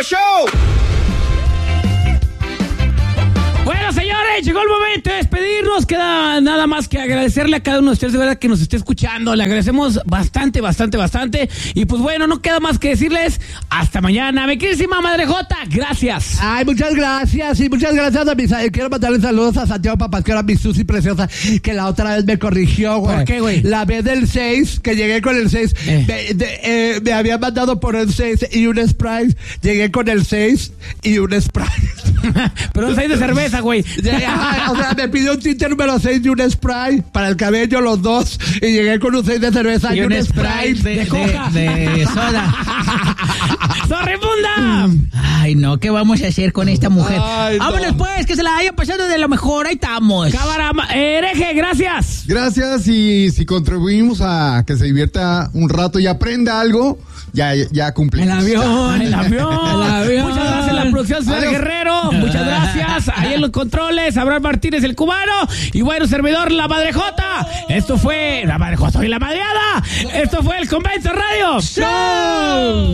Show! Bueno, señores, llegó el momento de despedirnos. Queda nada más que agradecerle a cada uno de ustedes de verdad que nos esté escuchando. Le agradecemos bastante. Y pues bueno, no queda más que decirles hasta mañana. Mi queridísima Madre Jota, gracias. Ay, muchas gracias. Y muchas gracias a mis... Quiero mandarle saludos a Santiago Papás, que era mi Susi preciosa, que la otra vez me corrigió, güey. ¿Por qué, güey? La vez del 6, que llegué con el 6. Me había mandado por el 6 y un Sprite. Llegué con el 6 y un Sprite. Pero un 6 de cerveza, güey. O sea, me pidió un tinte número 6 y un Sprite para el cabello, los dos. Y llegué con un 6 de cerveza y un Sprite de coca. De soda. ¡Sorribunda! Ay, no, ¿qué vamos a hacer con esta mujer? Ay, no. Vámonos pues, que se la haya pasado de lo mejor. Ahí estamos. Cámara, hereje, gracias. Gracias, y si contribuimos a que se divierta un rato y aprenda algo, ya cumplimos. El avión. Muchas gracias a la producción Ciudad Guerrero. Muchas gracias. Ahí en los controles, Abraham Martínez, el cubano. Y bueno, servidor, la Madre Jota. Esto fue la Madre Jota y la Madreada. Esto fue el Convento Radio Show.